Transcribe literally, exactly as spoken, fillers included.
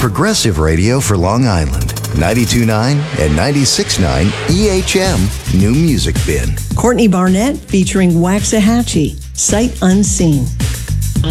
Progressive Radio for Long Island. ninety-two point nine and ninety-six point nine E H M New Music Bin. Courtney Barnett featuring Waxahachie, Sight Unseen.